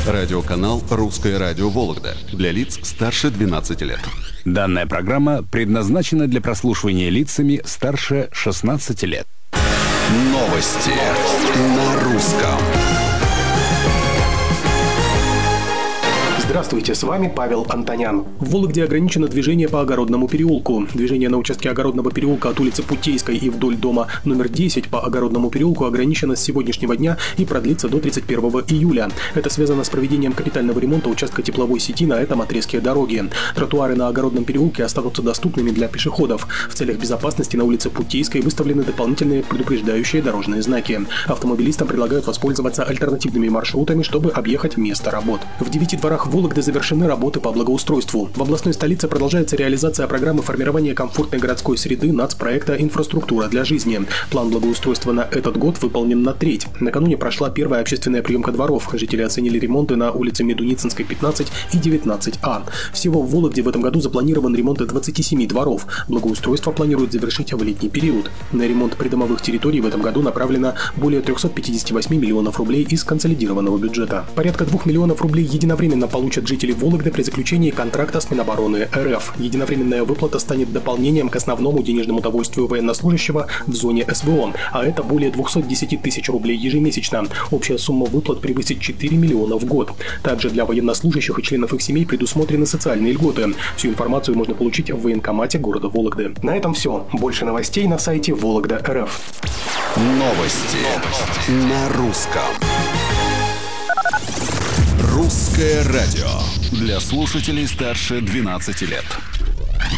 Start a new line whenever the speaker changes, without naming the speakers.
Радиоканал «Русское радио Вологда» для лиц старше 12 лет.
Данная программа предназначена для прослушивания лицами старше 16 лет.
Новости на русском.
Здравствуйте, с вами Павел Антонян. В Вологде ограничено движение по Огородному переулку. Движение на участке Огородного переулка от улицы Путейской и вдоль дома номер 10 по Огородному переулку ограничено с сегодняшнего дня и продлится до 31 июля. Это связано с проведением капитального ремонта участка тепловой сети на этом отрезке дороги. Тротуары на Огородном переулке останутся доступными для пешеходов. В целях безопасности на улице Путейской выставлены дополнительные предупреждающие дорожные знаки. Автомобилистам предлагают воспользоваться альтернативными маршрутами, чтобы объехать место работ. В 9 дворах Вологды завершены работы по благоустройству. В областной столице продолжается реализация программы формирования комфортной городской среды нацпроекта «Инфраструктура для жизни». План благоустройства на этот год выполнен на треть. Накануне прошла первая общественная приемка дворов. Жители оценили ремонты на улице Медуницинской, 15 и 19А. Всего в Вологде в этом году запланирован ремонт 27 дворов. Благоустройство планируют завершить в летний период. На ремонт придомовых территорий в этом году направлено более 358 миллионов рублей из консолидированного бюджета. Порядка 2 миллионов рублей единовременно получат жители Вологды при заключении контракта с Минобороны РФ. Единовременная выплата станет дополнением к основному денежному удовольствию военнослужащего в зоне СВО, а это более 210 тысяч рублей ежемесячно. Общая сумма выплат превысит 4 миллиона в год. Также для военнослужащих и членов их семей предусмотрены социальные льготы. Всю информацию можно получить в военкомате города Вологды. На этом все. Больше новостей на сайте Вологда.рф.
Новости на русском. «Русское радио» для слушателей старше 12 лет.